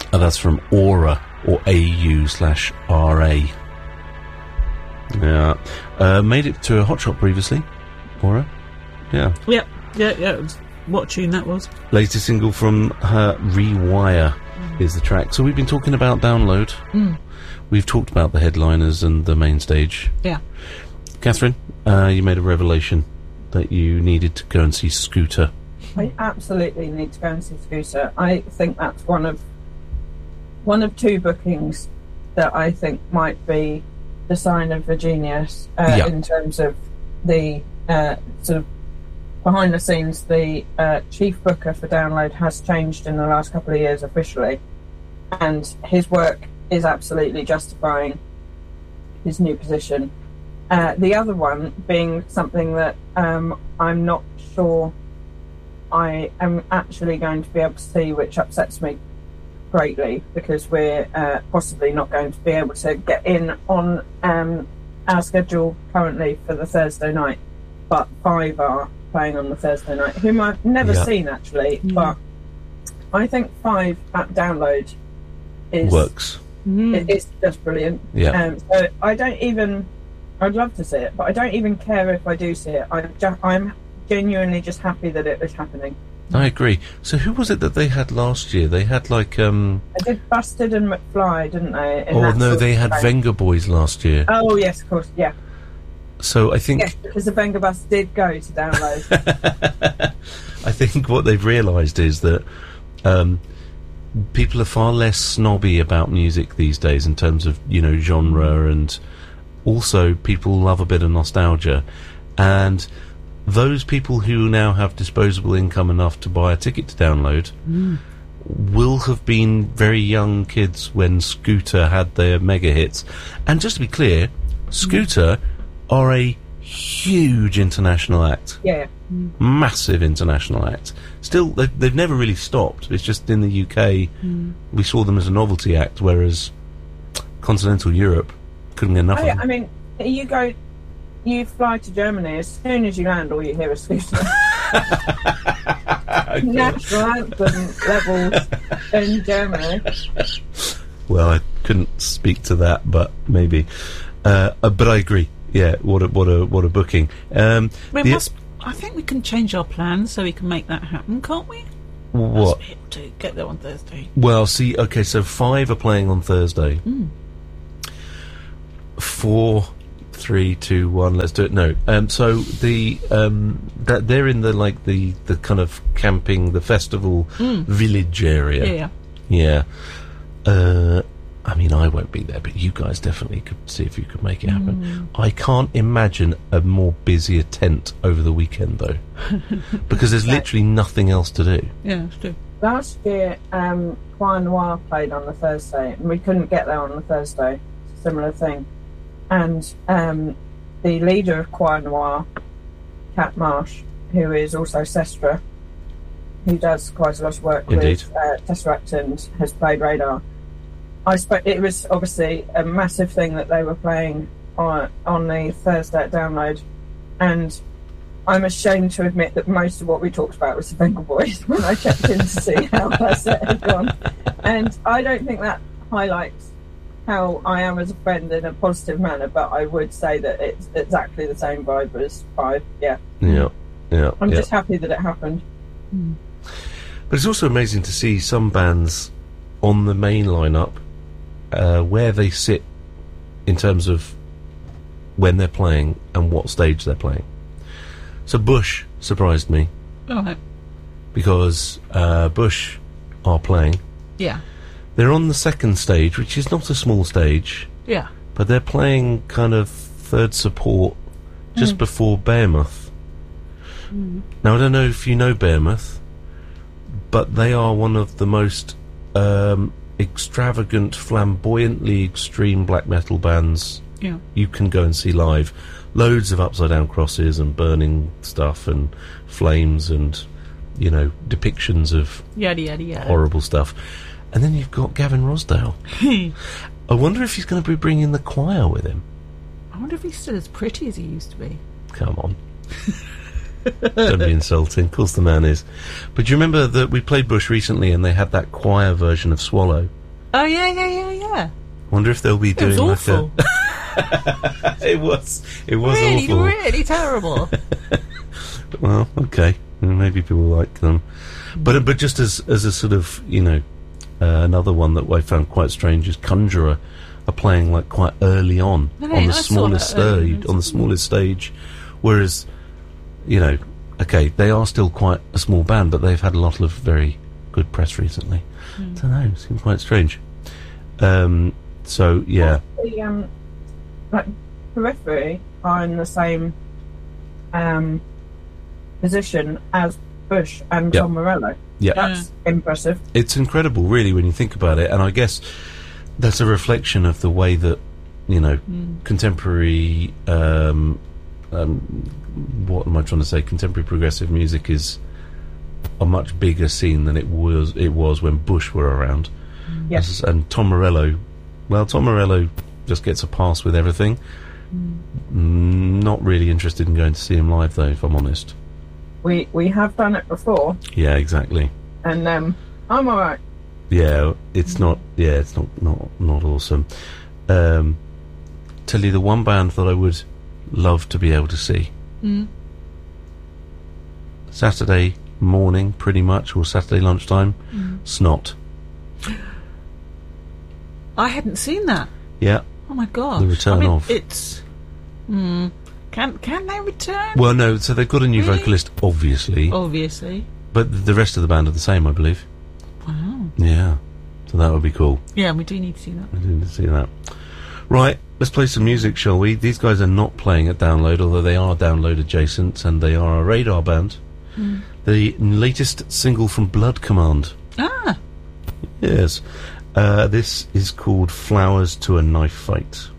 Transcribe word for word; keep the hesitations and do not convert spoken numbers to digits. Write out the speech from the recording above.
Oh, that's from Aura, or A U slash R A. Yeah. Uh, made it to a hot shot previously, Aura. Yeah. Yep. Yeah, yeah. It was, what tune that was? Latest single from her, Rewire, mm. is the track. So we've been talking about Download. Mm. We've talked about the headliners and the main stage. Yeah. Catherine, uh, you made a revelation that you needed to go and see Scooter. I absolutely need to go and see Scooter. I think that's one of one of two bookings that I think might be the sign of a genius uh, yeah. in terms of the uh, sort of behind the scenes. The uh, chief booker for Download has changed in the last couple of years officially, and his work is absolutely justifying his new position. Uh, the other one being something that um, I'm not sure I am actually going to be able to see, which upsets me greatly, because we're uh, possibly not going to be able to get in on um, our schedule currently for the Thursday night, but Five are playing on the Thursday night, whom I've never yeah. seen actually, mm. but I think Five at Download is works. Mm. It, it's just brilliant. Yeah. Um, so I don't even. I'd love to see it, but I don't even care if I do see it. I ju- I'm genuinely just happy that it is happening. I agree. So who was it that they had last year? They had like um They did Busted and McFly, didn't they? in oh that no, sort they of had way? Venga Boys last year. Oh yes, of course, yeah. So I think Yes, because the Venga Bus did go to Download. I think what they've realised is that um, people are far less snobby about music these days in terms of, you know, genre, and also people love a bit of nostalgia, and those people who now have disposable income enough to buy a ticket to Download mm. will have been very young kids when Scooter had their mega hits. And just to be clear, Scooter are a huge international act. Yeah. Mm. Massive international act. Still, they've, they've never really stopped. It's just in the U K, mm. we saw them as a novelty act, whereas continental Europe couldn't get enough Oh, of yeah, them. I mean, you go, you fly to Germany, as soon as you land, all you hear is Scooter. Okay. National anthem levels in Germany. Well, I couldn't speak to that, but maybe. Uh, uh, but I agree. Yeah, what a what a what a booking. Um, We the- must. I think we can change our plans so we can make that happen, can't we? what? Must be able to get there on Thursday. Well, see, okay, so Five are playing on Thursday. Mm. Four, three, two, one. Let's do it. No. Um. So the um. That they're in the like the the kind of camping, the festival Mm. village area. Yeah, yeah. Yeah. Uh. I mean, I won't be there, but you guys definitely could see if you could make it happen. Mm. I can't imagine a more busier tent over the weekend, though, because there's literally nothing else to do. Yeah, it's true. Last year, um, Choir Noir played on the Thursday, and we couldn't get there on the Thursday. It's a similar thing. And um, the leader of Choir Noir, Kat Marsh, who is also Sestra, who does quite a lot of work Indeed. with uh, Tesseract and has played Radar. I spe- it was obviously a massive thing that they were playing on, on the Thursday at Download, and I'm ashamed to admit that most of what we talked about was the Bengal Boys when I checked in to see how their set had gone. And I don't think that highlights how I am as a friend in a positive manner, but I would say that it's exactly the same vibe as Five. Yeah. Yeah, yeah. I'm yeah. just happy that it happened. Mm. But it's also amazing to see some bands on the main lineup uh, where they sit in terms of when they're playing and what stage they're playing. So Bush surprised me All right. because uh, Bush are playing. Yeah. They're on the second stage, which is not a small stage, Yeah. but they're playing kind of third support just Mm. before Behemoth. Mm. Now, I don't know if you know Behemoth, but they are one of the most um, extravagant, flamboyantly extreme black metal bands Yeah. you can go and see live. Loads of upside down crosses and burning stuff and flames and, you know, depictions of Yada yada yada. horrible stuff. And then you've got Gavin Rossdale. I wonder if he's going to be bringing the choir with him. I wonder if he's still as pretty as he used to be. Come on. Don't be insulting. Of course the man is. But do you remember that we played Bush recently and they had that choir version of Swallow? Oh yeah, yeah, yeah, yeah. Wonder if they'll be It doing was like awful. a. it was. It was really, awful. really terrible. Well, okay, maybe people like them, but but just as as a sort of you know uh, another one that I found quite strange is Conjurer are playing like quite early on No, no, on the I saw smallest that early. stage on the smallest stage, whereas you know okay they are still quite a small band, but they've had a lot of very good press recently. Mm. I don't know, it seems quite strange. Um, so yeah, The, um, like Periphery are in the same um, position as Bush and Yep. Tom Morello. yeah. That's impressive. It's incredible, really, when you think about it. And I guess that's a reflection of the way that, you know, Mm. contemporary, um, um, what am I trying to say? Contemporary progressive music is a much bigger scene than it was. It was when Bush were around. Yes. As- And Tom Morello, well, Tom Morello just gets a pass with everything. Mm, Not really interested in going to see him live, though, if I'm honest. We we have done it before, Yeah, exactly. and um, I'm all right. Yeah, it's not. Yeah, it's not not not awesome. Um, tell you the one band that I would love to be able to see Mm. Saturday morning, pretty much, or Saturday lunchtime. Mm. Snot. I hadn't seen that. Yeah. Oh my god! The return I mean, of- it's. Mm, can can they return? Well, no. So they've got a new Really? vocalist, obviously, Obviously. but the rest of the band are the same, I believe. Wow. Yeah. So that would be cool. Yeah, we do need to see that. I didn't see that. Right, let's play some music, shall we? These guys are not playing at Download, although they are Download adjacent, and they are a Radar band. Mm. The latest single from Blood Command. Ah. Yes. Uh, this is called Flowers to a Knife Fight.